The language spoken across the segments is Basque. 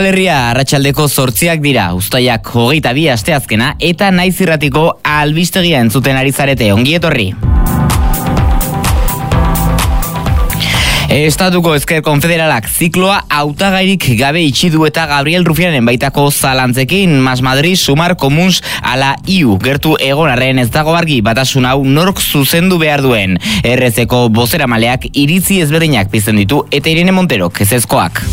Euskal Herria arratsaldeko 8 dira, uztaiak 22 asteazkena eta Naiz Irratiko albistegia entzuten ari zarete, ongi etorri. Estatuko Ezker Konfederalak zikloa hautagairik gabe itxi du eta Gabriel Rufianen baitako zalantzekin Mas Madrid Sumar Comuns ala IU gertu egonarren ez dago argi batasun hau nork zuzendu behar duen. RZ-ko bozeramaleak iritzi ezberdinak pizten ditu eta Irene Monterok ezezkoak.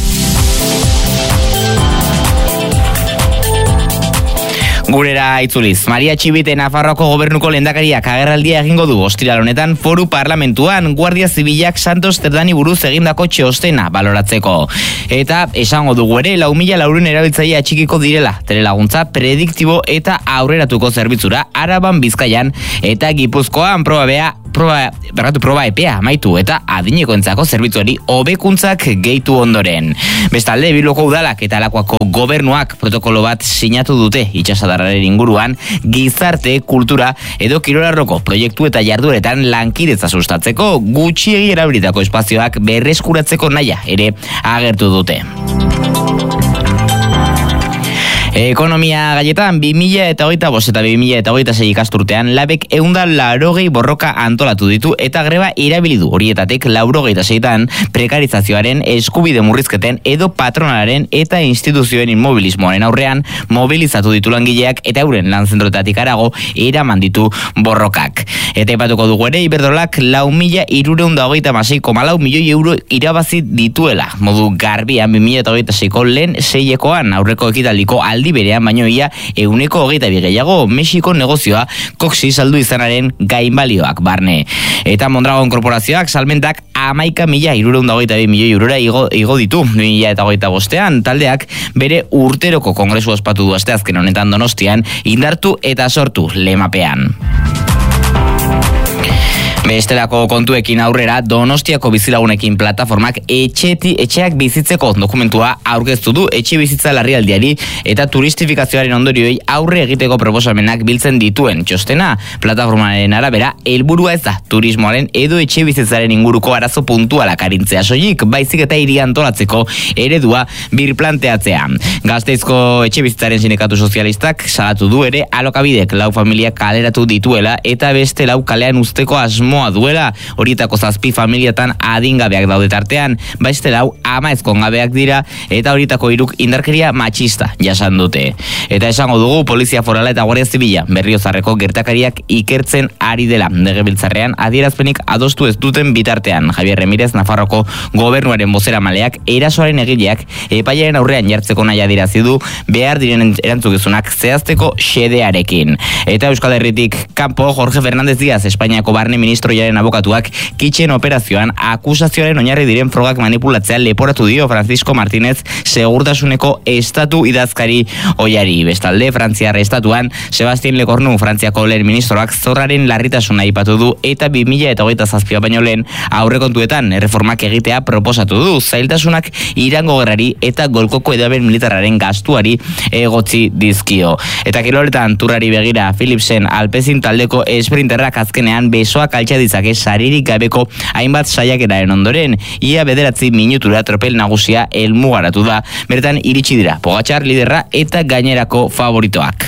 Gurera itzuliz, Maria Txibite Nafarroako gobernuko lehendakariak agerraldia egingo du ostiral honetan Foru Parlamentuan Guardia Zibilak Santos Cerdani buruz egindako txostena baloratzeko. Eta esango dugu ere 4.400 erabiltzaile atxikiko direla telelaguntza prediktibo eta aurreratuko zerbitzura Araban, Bizkaian eta Gipuzkoan proba epea amaitu eta adinekoentzako zerbitzuari hobekuntzak gehitu ondoren. Bestalde, Bilboko udalak eta Lakuako gobernuak protokolo bat sinatu dute itsasadarraren inguruan gizarte, kultura edo kirolarroko proiektu eta jardueretan lankidetza sustatzeko gutxiegi erabilitako espazioak berreskuratzeko nahia ere agertu dute. Ekonomia gaietan 2025 eta 2026 ikasturtean labek 180 borroka antolatu ditu eta greba erabili du horietatek 86an prekarizazioaren, eskubide murrizketen edo patronalaren eta instituzioen inmobilismoaren aurrean mobilizatu ditu langileak eta euren lanzentroetatik harago eraman ditu borrokak. Eta aipatuko dugu ere Iberdrolak 4.326,4 milioi euro irabazi dituela. Modu garbian 2026ko lehen seiekoan aurreko ekitaldiko aldi berean baino ia 122 gehiago Mexiko negozioa koksi saldu izanaren gainbalioak barne. Eta Mondragon korporazioak salmentak 11.322 milioi eurora igo ditu 2025ean taldeak bere urteroko kongresu ospatu du asteazken honetan Donostian indartu eta sortu lemapean. Bestelako kontuekin aurrera, Donostiako bizilagunekin plataformak etxeak bizitzeko dokumentua aurkeztu du etxe bizitza larrialdiari eta turistifikazioaren ondorioei aurre egiteko proposamenak biltzen dituen txostena. Plataformaren arabera, helburua ez da turismoaren edo etxe bizitzaren inguruko arazo puntualak arintzea soilik, baizik eta hiri antolatzeko eredua birplanteatzea. Gasteizko etxe bizitzaren sindikatu sozialistak salatu du ere Alokabidek 4 familiak kaleratu dituela eta beste 4 kalean uzteko asmoa duela, horietako 7 familiatan adingabeak daude tartean, beste 4 ama ezkongabeak dira eta horietako 3 indarkeria matxista jasan dute. Eta esango dugu Polizia Forala eta Guardia Zibila Berriozarreko gertakariak ikertzen ari dela. Legebiltzarrean adierazpenik adostu ez duten bitartean. Javier Remirez Nafarroko gobernuaren bozeramaleak erasoaren egileak epailearen aurrean jartzeko nahi adierazi du behar diren erantzukizunak zehazteko xedearekin. Eta Euskal Herritik kanpo Jorge Fernández Díaz Espainiako barne ministroiaren abokatuak kitxen operazioan akusazioaren oinarri diren frogak manipulatzea leporatu dio Francisco Martínez segurtasuneko estatu idazkari oiari. Bestalde, Frantziar estatuan Sebastien Lecornu Frantziako lehen ministroak zorraren larritasuna aipatu du eta 2027 baino lehen aurrekontuetan erreformak egitea proposatu du. Zailtasunak Irango gerrari eta Golkoko edaben militarraren gastuari egotzi dizkio. Eta kiroletan turrari begira Philipsen Alpezin taldeko esprinterrak azkenean besoak altxa ditzake saririk gabeko hainbat saiakeraren ondoren, ia 9 minutura tropel nagusia helmugaratu da, bertan iritsi dira Pogačar liderra eta gainerako favoritoak.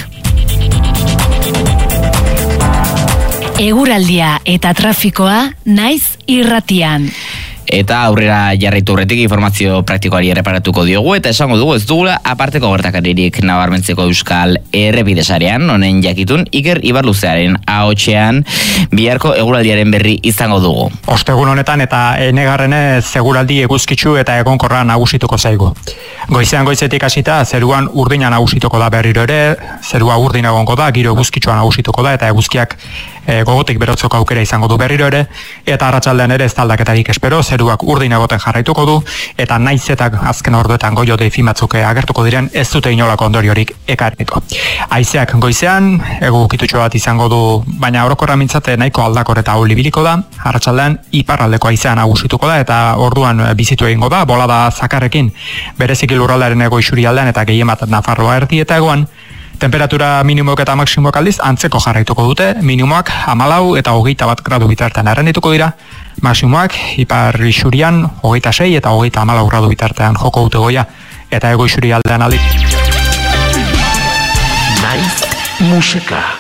Eguraldia eta trafikoa Naiz Irratian. Eta aurrera jarraitu horretik informazio praktikoari erreparatuko diogu eta esango dugu ez dugula aparteko gertakaririk nabarmentzeko Euskal errepidesarean, honen jakitun Iker Ibarluzearen ahotsean biharko eguraldiaren berri izango dugu. Ostegun honetan eta enegarrenez eguraldi eguzkitsu eta egonkorra nagusituko zaigu. Goizean goizetik hasita zeruan urdina nagusituko da berriro ere, zerua urdin egongo da, giro eguzkitsua nagusituko da eta eguzkiak gogotik berotzeko aukera izango du berriro ere, eta arratsaldean ere ez da aldaketarik espero, zeruak urdin egoten jarraituko du, eta naizetak azken orduetan goio deifin batzuk agertuko diren, ez dute inolako ondoriorik ekarriko. Haizeak goizean, egukitutxo bat izango du, baina orokorra mintzate nahiko aldakor eta olibiliko da, arratsaldean iparraldeko haizea nagusituko da, eta orduan bizitu egingo da, bolada zakarrekin, bereziki lurraldearen ego isurialdean eta gehien bat Nafarroa erdi eta egoan. Temperatura minimoak eta maksimoak aldiz antzeko jarraituko dute, minimoak 14 eta 21 gradu bitartean errendituko dira, maksimoak ipar isurian 26 eta 34 gradu bitartean joko dute goia, eta Hego Isuri aldean aldik. Naiz musika.